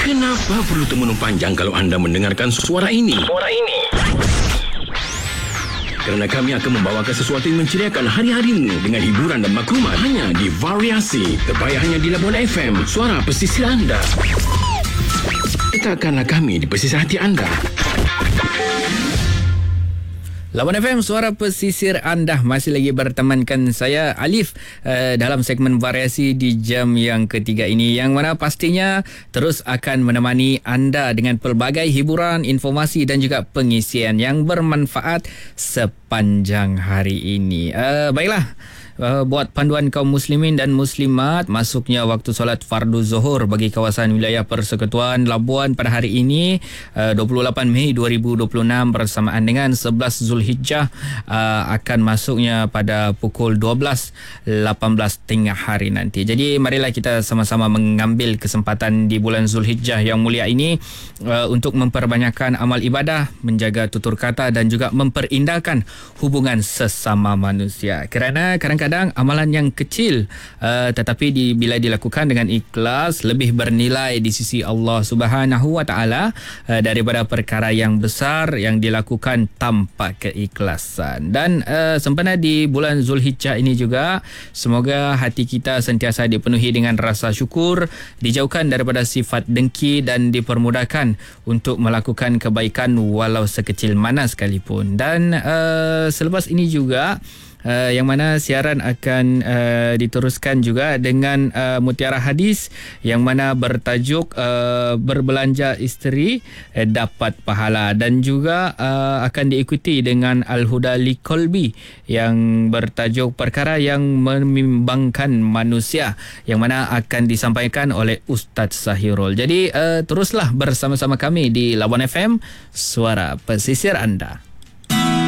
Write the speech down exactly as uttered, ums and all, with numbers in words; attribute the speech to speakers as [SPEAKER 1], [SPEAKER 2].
[SPEAKER 1] Kenapa perlu termenung panjang kalau anda mendengarkan suara ini? Suara ini. Kerana kami akan membawakan sesuatu yang menceriakan hari-harimu dengan hiburan dan maklumat hanya di Variasi, terbaik hanya di Labuan F M, suara pesisir anda. Letakkanlah kami di pesisir hati anda.
[SPEAKER 2] Labuan F M, suara pesisir anda, masih lagi bertemankan saya Alif uh, dalam segmen Variasi di jam yang ketiga ini, yang mana pastinya terus akan menemani anda dengan pelbagai hiburan, informasi dan juga pengisian yang bermanfaat sepanjang hari ini. Uh, baiklah. Uh, buat panduan kaum muslimin dan muslimat masuknya waktu solat fardu zuhur bagi kawasan wilayah Persekutuan Labuan pada hari ini uh, dua puluh lapan Mei dua ribu dua puluh enam bersamaan dengan sebelas Zulhijjah uh, akan masuknya pada pukul dua belas lapan belas tengah hari nanti. Jadi marilah kita sama-sama mengambil kesempatan di bulan Zulhijjah yang mulia ini uh, untuk memperbanyakkan amal ibadah, menjaga tutur kata dan juga memperindahkan hubungan sesama manusia. Kerana kadang kadang amalan yang kecil uh, tetapi di, bila dilakukan dengan ikhlas lebih bernilai di sisi Allah Subhanahu Wa Taala uh, daripada perkara yang besar yang dilakukan tanpa keikhlasan. Dan uh, sempena di bulan Zulhijjah ini juga, semoga hati kita sentiasa dipenuhi dengan rasa syukur, dijauhkan daripada sifat dengki dan dipermudahkan untuk melakukan kebaikan walau sekecil mana sekalipun. Dan uh, selepas ini juga Uh, yang mana siaran akan uh, diteruskan juga dengan uh, mutiara hadis yang mana bertajuk uh, berbelanja isteri uh, dapat pahala, dan juga uh, akan diikuti dengan Al-Huda Liqalbi yang bertajuk perkara yang membimbangkan manusia, yang mana akan disampaikan oleh Ustaz Sahirul. Jadi uh, teruslah bersama-sama kami di Labuan F M, suara pesisir anda.